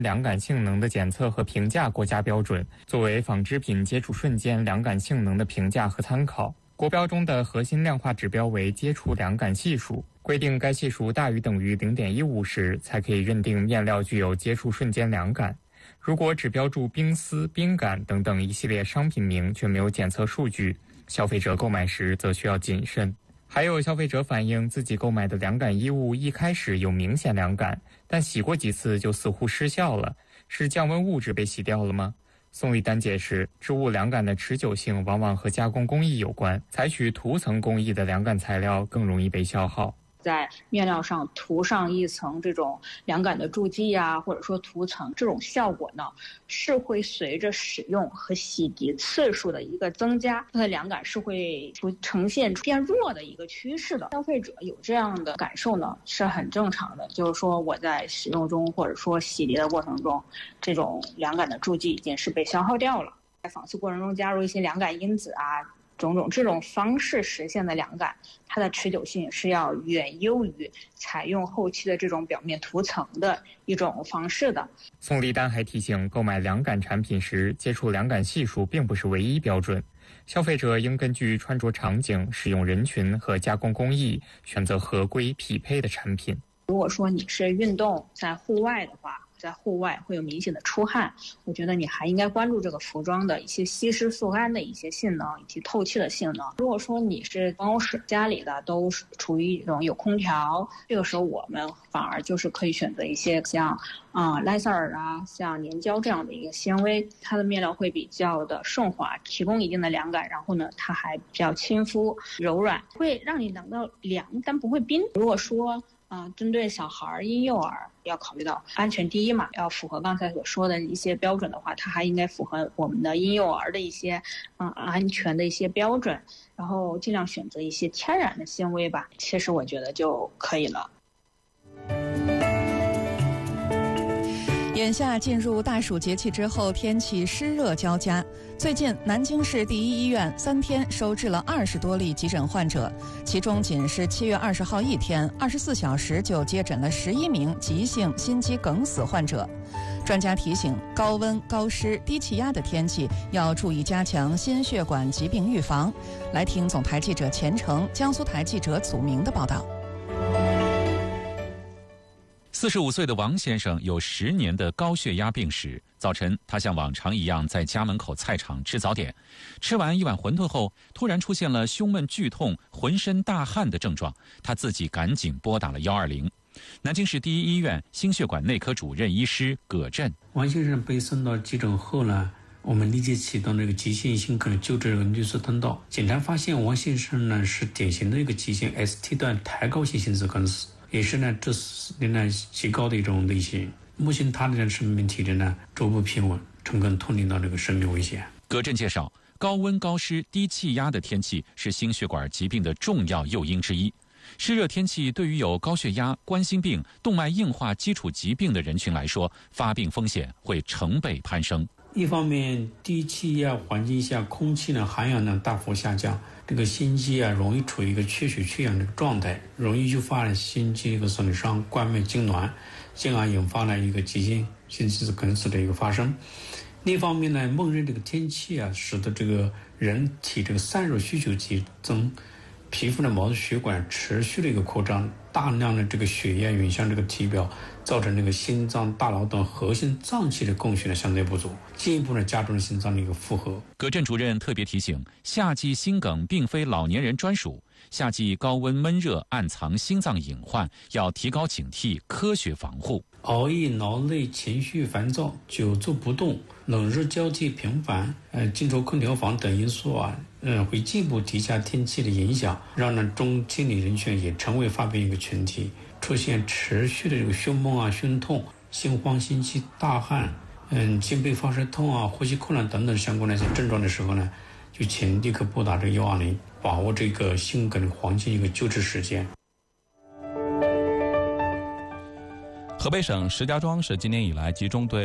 凉感性能的检测和评价国家标准，作为纺织品接触瞬间凉感性能的评价和参考。国标中的核心量化指标为接触凉感系数，规定该系数大于等于 0.15 时，才可以认定面料具有接触瞬间凉感。如果只标注冰丝、冰感等等一系列商品名，却没有检测数据，消费者购买时则需要谨慎。还有消费者反映自己购买的凉感衣物一开始有明显凉感，但洗过几次就似乎失效了，是降温物质被洗掉了吗？宋立丹解释，织物凉感的持久性往往和加工工艺有关，采取涂层工艺的凉感材料更容易被消耗。 在面料上涂上一层这种凉感的助剂啊，或者说涂层，这种效果呢是会随着使用和洗涤次数的一个增加，它的凉感是会呈现变弱的一个趋势的。消费者有这样的感受呢是很正常的，就是说我在使用中或者说洗涤的过程中，这种凉感的助剂已经是被消耗掉了。在纺丝过程中加入一些凉感因子啊，种种这种方式实现的凉感，它的持久性是要远优于采用后期的这种表面涂层的一种方式的。 宋立丹还提醒，购买凉感产品时，接触凉感系数并不是唯一标准，消费者应根据穿着场景、使用人群和加工工艺，选择合规匹配的产品。 如果说你是运动在户外的话，在户外会有明显的出汗，我觉得你还应该关注这个服装的一些吸湿速干的一些性能以及透气的性能。如果说你是办公室家里的都处于一种有空调，这个时候我们反而就是可以选择一些像Lyocell 啊，像粘胶这样的一个纤维，它的面料会比较的顺滑，提供一定的凉感，然后呢它还比较亲肤柔软，会让你感到凉但不会冰。如果说针对小孩、婴幼儿，要考虑到安全第一嘛，要符合刚才所说的一些标准的话，它还应该符合我们的婴幼儿的一些安全的一些标准，然后尽量选择一些天然的纤维吧。其实我觉得就可以了。 眼下进入大暑节气之后，天气湿热交加。最近，南京市第一医院3天收治了20多例急诊患者，其中仅是7月20号一天，24小时就接诊了11名急性心肌梗死患者。专家提醒，高温、高湿、低气压的天气要注意加强心血管疾病预防。来听总台记者钱程、江苏台记者祖明的报道。 45岁的王先生有10年的高血压病史。早晨，他像往常一样在家门口菜场吃早点，吃完一碗馄饨后，突然出现了胸闷剧痛、浑身大汗的症状，他自己赶紧拨打了120。南京市第一医院心血管内科主任医师葛振： 王先生被送到急诊后呢，我们立即启动这个急性心梗救治绿色通道。检查发现，王先生呢是典型的一个急性 ST 段抬高性心肌梗死，也是呢致死率呢极高的一种类型。目前他的生命体征呢逐步平稳，诚恳脱离到这个生命危险。 葛振介绍，高温、高湿、低气压的天气是心血管疾病的重要诱因之一。湿热天气对于有高血压、冠心病、动脉硬化基础疾病的人群来说，发病风险会成倍攀升。 一方面，低气压环境下空气呢含氧量大幅下降，这个心肌容易处于一个缺血缺氧的状态，容易诱发心肌一个损伤、冠脉痉挛，进而引发了一个急性心肌梗死的一个发生。另一方面呢，闷热这个天气使得这个人体这个散热需求激增，皮肤的毛细血管持续的一个扩张，大量的这个血液涌向这个体表，造成这个心脏、大脑等核心脏器的供血的相对不足，进一步呢加重了心脏的一个负荷。 葛振主任特别提醒，夏季心梗并非老年人专属，夏季高温闷热暗藏心脏隐患，要提高警惕，科学防护。 熬夜、劳累、情绪烦躁、久坐不动、冷热交替频繁、进出空调房等因素会进一步提下天气的影响，让中青年人群也成为发病一个群体，出现持续的这个胸闷胸痛、心慌、心悸、大汗、心肺发射痛呼吸困难等等相关的一些症状的时候呢，就请立刻拨打这个120，把握这个心梗的黄金一个救治时间。 河北省石家庄市今年以来集中对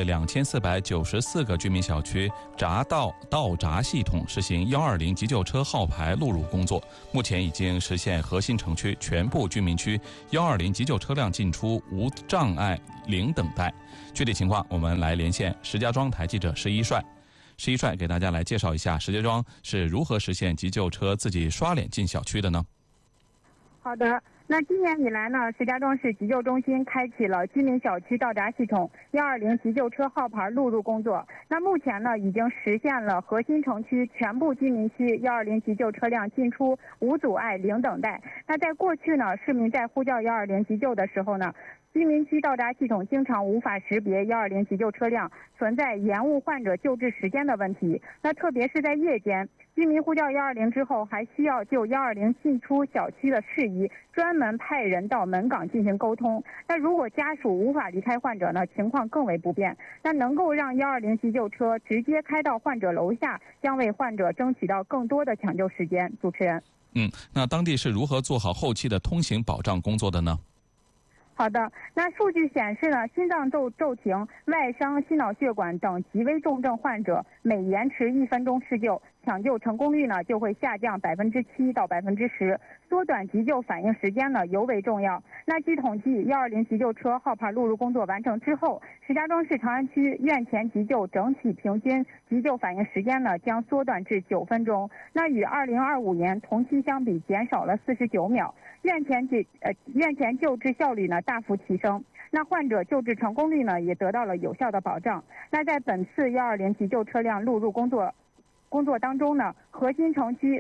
2494个居民小区闸道道闸系统实行120急救车号牌录入工作，目前已经实现核心城区全部居民区120急救车辆进出无障碍、零等待。具体情况，我们来连线石家庄台记者石一帅。石一帅给大家来介绍一下石家庄是如何实现急救车自己刷脸进小区的呢？ 好的。那今年以来呢，石家庄市急救中心开启了居民小区道闸系统120急救车号牌录入工作。那目前呢，已经实现了核心城区全部居民区120急救车辆进出无阻碍、零等待。那在过去呢，市民在呼叫120急救的时候呢，居民区道闸系统经常无法识别120急救车辆，存在延误患者救治时间的问题。那特别是在夜间，居民呼叫120之后，还需要就120进出小区的事宜专门派人到门岗进行沟通。那如果家属无法离开患者呢，情况更为不便。那能够让120急救车直接开到患者楼下，将为患者争取到更多的抢救时间。主持人， 那当地是如何做好后期的通行保障工作的呢？ 好的，那数据显示呢，心脏骤停、外伤、心脑血管等极危重症患者，每延迟1分钟施救，抢救成功率呢就会下降7%到10%，缩短急救反应时间呢尤为重要。那据统计，120急救车号牌录入工作完成之后，石家庄市长安区院前急救整体平均急救反应时间呢将缩短至9分钟，那与2025年同期相比减少了49秒，院前救治效率呢大幅提升。那患者救治成功率呢也得到了有效的保障。那在本次120急救车辆录入工作当中呢，核心城区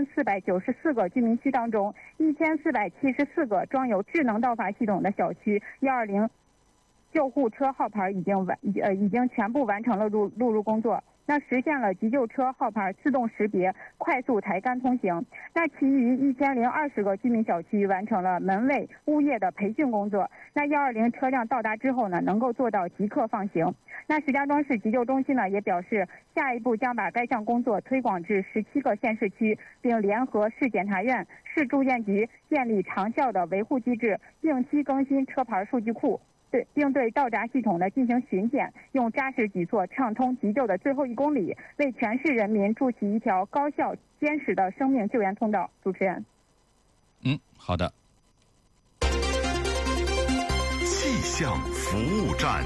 2494个居民区当中，1474个装有智能道阀系统的小区120救护车号牌已经全部完成了录入工作。那实现了急救车号牌自动识别、快速抬杆通行。那其余1020个居民小区完成了门卫、物业的培训工作。那120车辆到达之后呢，能够做到即刻放行。那石家庄市急救中心呢也表示，下一步将把该项工作推广至17个县市区，并联合市检察院、市住建局建立长效的维护机制，定期更新车牌数据库。并对道闸系统的进行巡检，用扎实举措畅通急救的最后1公里，为全市人民筑起一条高效、坚实的生命救援通道。主持人， 好的。 气象服务站，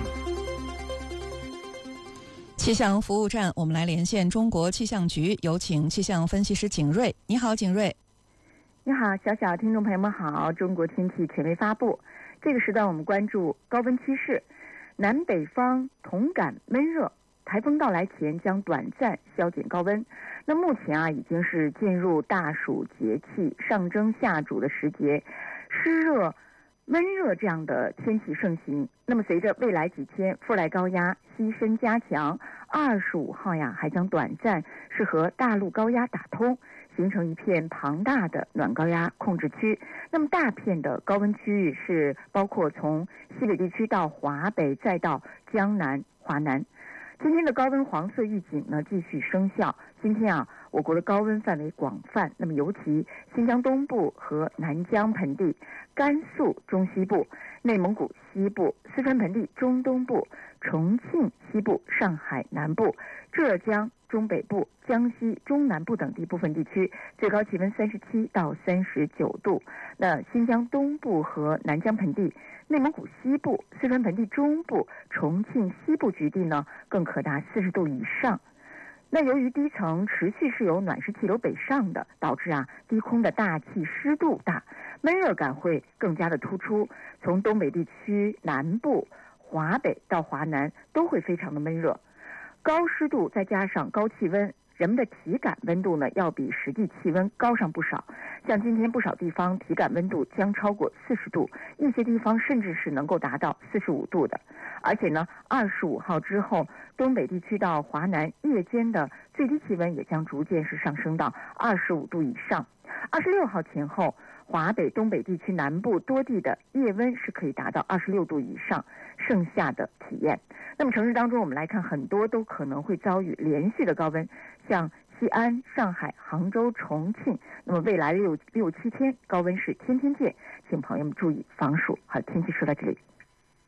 气象服务站，我们来连线中国气象局，有请气象分析师景瑞。你好，景瑞。 你好，小听众朋友们好，中国天气权威发布。这个时段我们关注高温趋势，南北方同感闷热，台风到来前将短暂消减高温。那目前已经是进入大暑节气上蒸下煮的时节，湿热闷热这样的天气盛行。那么随着未来几天副来高压西伸加强，25号还将短暂是和大陆高压打通，形成一片庞大的暖高压控制区。那么大片的高温区域是包括从西北地区到华北，再到江南、华南。今天的高温黄色预警呢继续生效。今天我国的高温范围广泛，那么尤其新疆东部和南疆盆地、甘肃中西部、内蒙古西部、四川盆地中东部、重庆西部、上海南部、浙江中北部、江西中南部等地部分地区最高气温37到39度。那新疆东部和南疆盆地、内蒙古西部、四川盆地中部、重庆西部局地呢更可达40度以上。那由于低层持续是有暖湿气流北上的，导致低空的大气湿度大，闷热感会更加的突出。从东北地区南部、华北到华南都会非常的闷热，高湿度再加上高气温，人们的体感温度呢要比实际气温高上不少。像今天不少地方体感温度将超过40度，一些地方甚至是能够达到45度的。而且呢，25号之后，东北地区到华南夜间的最低气温也将逐渐是上升到25度以上。26号前后，华北、东北地区南部多地的夜温是可以达到26度以上，盛夏的体验。那么城市当中，我们来看，很多都可能会遭遇连续的高温，像西安、上海、杭州、重庆。那么未来6、7天高温是天天见，请朋友们注意防暑。好，天气说到这里。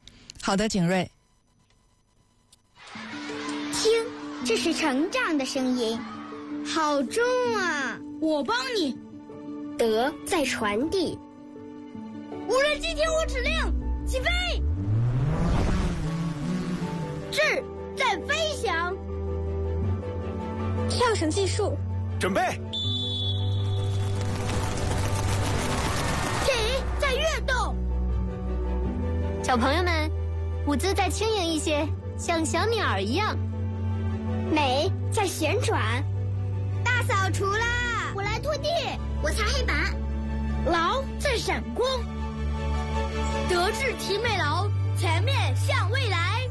好的，景睿。 听，这是成长的声音，好重啊！ 我帮你。 德在传递。 无人机听我指令，起飞。智在飞翔。 跳绳技术， 准备。 体在跃动。 小朋友们，舞姿再轻盈一些，像小鸟一样。美在旋转。 大扫除啦！ 我来拖地，我擦黑板。 劳在闪光。德智体美劳，全面向未来。